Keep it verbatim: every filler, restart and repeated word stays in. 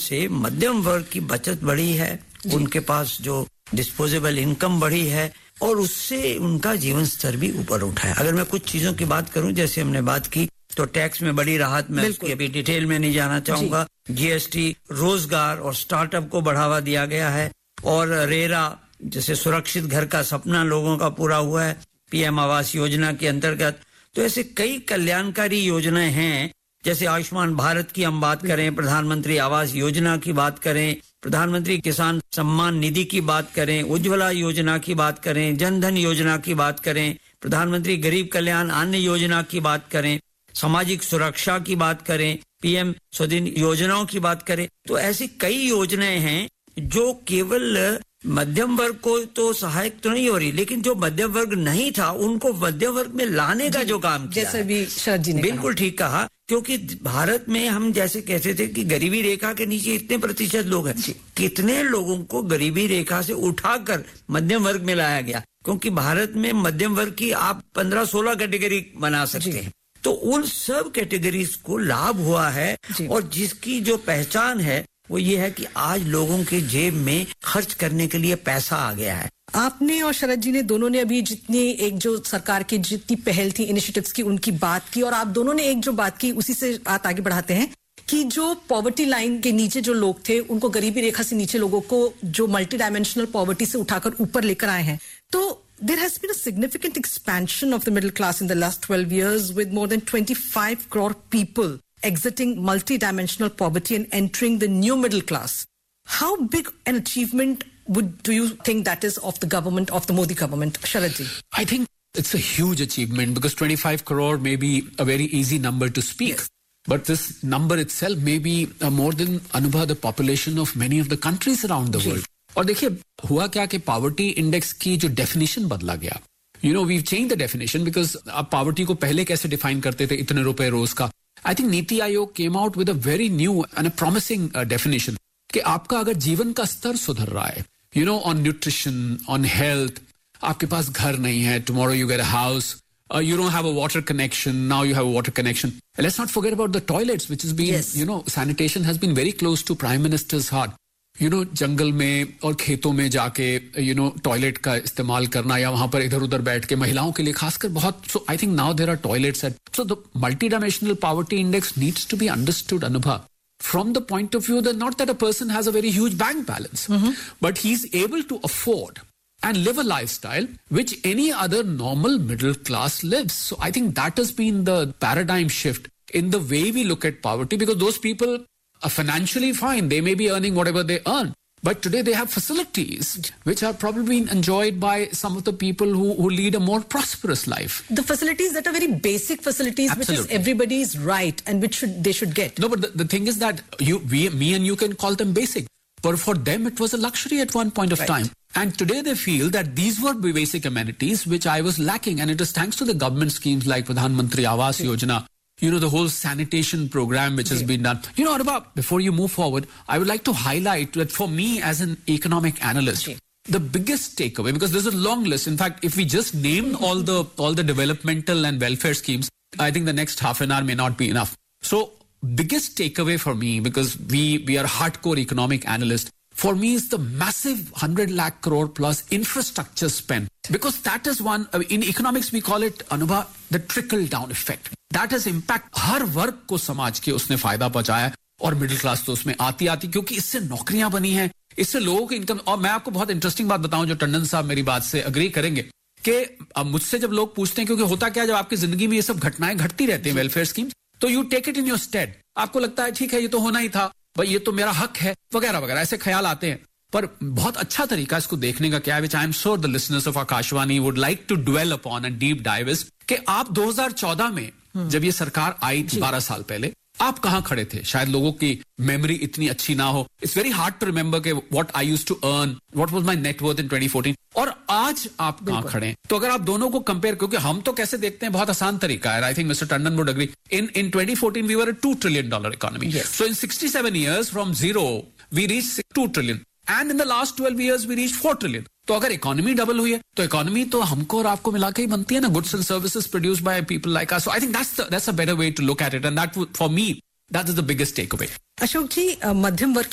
से मध्यम वर्ग की बचत बढ़ी है, उनके पास जो डिस्पोजेबल इनकम बढ़ी है और उससे उनका जीवन स्तर भी ऊपर उठा है। अगर मैं कुछ चीजों की बात करूं, जैसे हमने बात की तो टैक्स में बड़ी राहत, मैं उसकी अभी डिटेल में नहीं जाना चाहूंगा। जीएसटी, रोजगार और स्टार्टअप को बढ़ावा दिया गया है, और रेरा जैसे सुरक्षित घर का सपना लोगों का पूरा हुआ है पीएम आवास योजना के अंतर्गत। तो ऐसे कई कल्याणकारी योजनाएं हैं, जैसे आयुष्मान भारत की हम बात करें, प्रधानमंत्री आवास योजना की बात करें, प्रधानमंत्री किसान सम्मान निधि की बात करें, उज्ज्वला योजना की बात करें, जन धन योजना की बात करें, प्रधानमंत्री गरीब कल्याण अन्न योजना की बात करें, सामाजिक सुरक्षा की बात करें, पीएम स्वनिधि योजनाओं की बात करें, तो ऐसी कई योजनाएं हैं जो केवल मध्यम वर्ग को तो सहायक तो नहीं हो रही, लेकिन जो मध्यम वर्ग नहीं था उनको मध्यम वर्ग में लाने का जो काम किया, जैसे भी शरद जी ने बिल्कुल ठीक कहा। क्योंकि भारत में हम जैसे कहते थे कि गरीबी रेखा के नीचे इतने प्रतिशत लोग हैं, कितने लोगों को गरीबी रेखा से उठाकर मध्यम वर्ग में लाया गया, क्योंकि भारत में मध्यम वर्ग की आप पंद्रह सोलह कैटेगरी बना सकते हैं। तो उन सब कैटेगरीज को लाभ हुआ है, और जिसकी जो पहचान है वो ये है कि आज लोगों के जेब में खर्च करने के लिए पैसा आ गया है। आपने और शरद जी ने दोनों ने अभी जितनी एक जो सरकार की जितनी पहल थी इनिशिएटिव्स की उनकी बात की, और आप दोनों ने एक जो बात की उसी से बात आगे बढ़ाते हैं कि जो पॉवर्टी लाइन के नीचे जो लोग थे उनको, गरीबी रेखा से नीचे लोगों को जो मल्टी डायमेंशनल पॉवर्टी से उठाकर ऊपर लेकर आए हैं। तो there has been a significant expansion of the middle class in the last twelve years, with more than twenty-five crore people exiting multi-dimensional poverty and entering the new middle class. How big an achievement would do you think that is of the government, of the Modi government, Sharad ji? I think it's a huge achievement, because twenty-five crore may be a very easy number to speak. Yes. But this number itself may be uh, more than, Anubha, the population of many of the countries around the world. और देखिए हुआ क्या कि poverty index की जो definition बदला गया, you know we change the definition, because आप पावर्टी को पहले कैसे डिफाइन करते थे, इतने रुपए रोज का। I think NITI Aayog came out with a very new and a promising definition कि आपका अगर जीवन का स्तर सुधर रहा है, you know on nutrition, on health, आपके पास घर नहीं है, tomorrow you get a house, you don't have a water connection, now you have a water connection. And let's not forget about the toilets, which has been, yes. you know, sanitation has been very close to Prime Minister's heart. You know, जंगल में और खेतों में जाके, you know, toilet का इस्तेमाल करना, या वहां पर इधर उधर बैठ के महिलाओं के लिए खासकर बहुत, so I think now there are toilets at, so the multidimensional poverty index needs to be understood, Anubha, from the point of view that not that a person has a very huge bank balance, mm-hmm. but he's able to afford and live a lifestyle which any other normal middle class lives. So I think that has been the paradigm shift in the way we look at poverty, because those people are financially fine. They may be earning whatever they earn, but today they have facilities which are probably enjoyed by some of the people who, who lead a more prosperous life. The facilities that are very basic facilities, Absolutely. Which is everybody's right and which should they should get. No, but the, the thing is that you, we, me and you can call them basic, but for them it was a luxury at one point of right. time. And today they feel that these were basic amenities which I was lacking. And it is thanks to the government schemes like Pradhan Mantri Awas yeah. Yojana, you know, the whole sanitation program which yeah. has been done. You know, Arba, before you move forward, I would like to highlight that for me as an economic analyst, yeah. the biggest takeaway, because there's a long list. In fact, if we just name all the all the developmental and welfare schemes, I think the next half an hour may not be enough. So biggest takeaway for me, because we, we are hardcore economic analysts, for me is the massive one hundred lakh crore plus infrastructure spend. Because that is one, in economics we call it, Anubha, the trickle down effect. That has impact. हर वर्ग को समाज के उसने फायदा पहुंचाया, और middle class तो उसमें आती आती, क्योंकि इससे नौकरियां बनी हैं, इससे लोगों की इनकम। और मैं आपको बहुत इंटरेस्टिंग बात बताऊं, जो टंडन साहब मेरी बात से अग्री करेंगे, कि अब मुझसे जब लोग पूछते हैं, क्योंकि होता क्या, जब आपकी जिंदगी में ये सब घटनाएं घटती रहती हैं, वेलफेयर स्कीम, तो you take it in your state. आपको लगता है ठीक है, ये तो होना ही था, भाई ये तो मेरा हक है, वगैरह वगैरह, ऐसे ख्याल आते हैं। पर बहुत अच्छा तरीका इसको देखने का क्या है, which I am sure the listeners of Akashvani would like to dwell upon and deep dive is, कि आप दो हज़ार चौदह में जब ये सरकार आई थी, बारह साल पहले, आप कहां खड़े थे? शायद लोगों की मेमोरी इतनी अच्छी ना हो। It's very hard to remember के what I used to earn, what was my net worth in twenty fourteen, और आज आप कहां खड़े हैं। तो अगर आप दोनों को कंपेयर, क्योंकि हम तो कैसे देखते हैं, बहुत आसान तरीका है, I think mister Tandon would agree, in in twenty fourteen we were a two trillion dollar economy, so in sixty seven years from zero we reach two trillion, and in the last twelve years we reach four trillion. तो अगर economy double हुई है, तो economy तो हमको और आपको मिला के ही बनती है ना, goods and services produced by people like us. So I think that's that's a better way to look at it, and that for me that is the biggest take away. Ashok जी, मध्यम वर्ग